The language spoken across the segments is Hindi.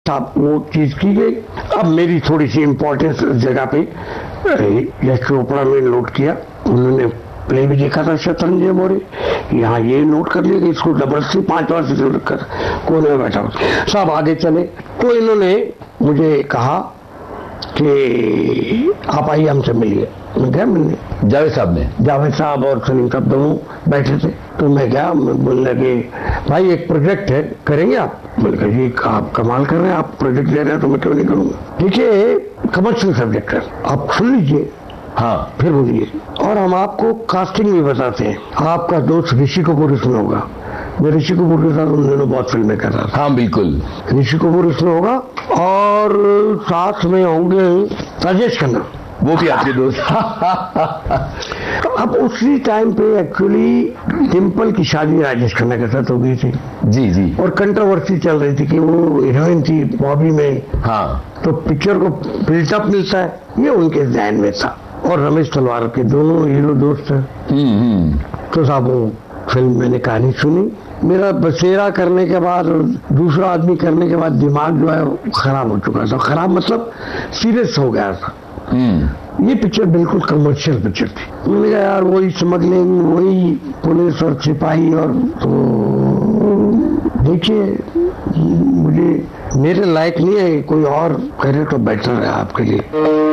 साहब वो चीज की गई। अब मेरी थोड़ी सी इम्पोर्टेंस उस जगह पे यश चोपड़ा में नोट किया। उन्होंने प्ले भी देखा था शतरंज मोरे, यहाँ ये नोट कर लिया कि इसको जबरदस्ती 5 बार से कर कोने में बैठा साहब आगे चले। तो इन्होंने मुझे कहा कि आप आइए हमसे मिलिए। मैं गया मिलने। जावेद साहब और सलीम साहब दोनों बैठे थे। तो मैं गया, बोलने लगे भाई एक प्रोजेक्ट है, करेंगे आप? बोले जी आप कमाल कर रहे हैं, आप प्रोजेक्ट दे रहे हैं तो मैं क्यों नहीं करूंगा। देखिए कमर्शियल सब्जेक्ट है, आप सुन लीजिए, हाँ फिर बोलिए। और हम आपको कास्टिंग भी बताते हैं। आपका दोस्त ऋषि कपूर इसमें होगा। मैं ऋषि कपूर के साथ उन दिनों बहुत फिल्में कर रहा था। हाँ बिल्कुल, ऋषि कपूर इसमें होगा और साथ में होंगे राजेश खन्ना, वो भी आपके दोस्त। अब उसी टाइम पे एक्चुअली डिम्पल की शादी राजेश खन्ना के साथ हो गई थी। जी जी। और कंट्रोवर्सी चल रही थी कि वो हीरोइन थी बॉबी में, हाँ तो पिक्चर को बिल्टअप मिलता है, ये उनके ध्यान में था। और रमेश तलवार के दोनों हीरो दोस्त हैं। तो साहब वो फिल्म मैंने कहानी सुनी। मेरा बसेरा करने के बाद और दूसरा आदमी करने के बाद दिमाग जो है खराब हो चुका था। खराब मतलब सीरियस हो गया था। ये पिक्चर बिल्कुल कमर्शियल पिक्चर थी। मैंने कहा यार वही स्मगलिंग, वही पुलिस और सिपाही, और तो देखिए मुझे मेरे लायक नहीं है, कोई और करे तो बेटर है आपके लिए।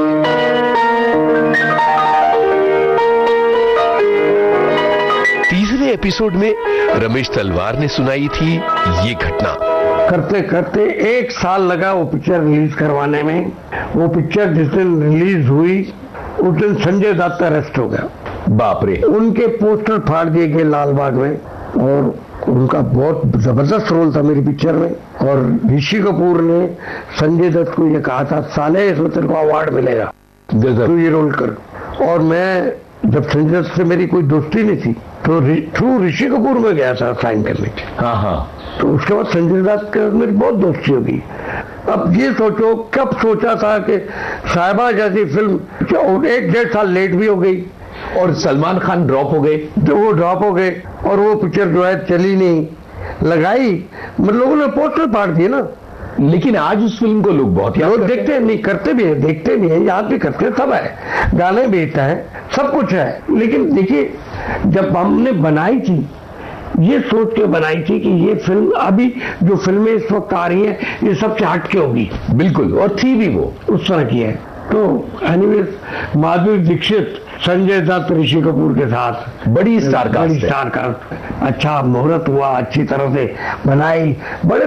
तीसरे एपिसोड में रमेश तलवार ने सुनाई थी ये घटना। करते करते 1 साल लगा वो पिक्चर रिलीज करवाने में। वो पिक्चर जिस दिन रिलीज हुई उस दिन संजय दत्त अरेस्ट हो गया। बाप रे। उनके पोस्टर फाड़ दिए गए लाल बाग में, और उनका बहुत जबरदस्त रोल था मेरी पिक्चर में। और ऋषि कपूर ने संजय दत्त को ये कहा था साले इसमें तेरे को अवार्ड मिलेगा, तू ये रोल कर। और मैं जब संजय दत्त से मेरी कोई दोस्ती नहीं थी तो थ्रू ऋषि कपूर में गया था साइन करने के। हाँ हाँ। तो उसके बाद संजय दत्त के मेरी बहुत दोस्ती होगी। अब ये सोचो कब सोचा था कि साहिबा जैसी फिल्म 1-1.5 साल लेट भी हो गई और सलमान खान ड्रॉप हो गए। तो वो ड्रॉप हो गए और वो पिक्चर जो है चली नहीं, लगाई, मतलब लोगों ने पोस्टर फाड़ दिए ना। लेकिन आज उस फिल्म को लोग बहुत लोग देखते हैं, नहीं करते भी है, देखते भी है, याद भी करते हैं, सब है, गाने बेचता है, सब कुछ है। लेकिन देखिए जब हमने बनाई थी, ये सोच के बनाई थी कि ये फिल्म अभी जो फिल्में इस वक्त आ रही हैं ये सबसे हटके होगी। बिल्कुल, और थी भी वो उस तरह की है। तो एनीवेज माधुरी दीक्षित, संजय दत्त, ऋषि कपूर के साथ बड़ी स्टार कास्ट। अच्छा मुहूर्त हुआ, अच्छी तरह से बनाई, बड़े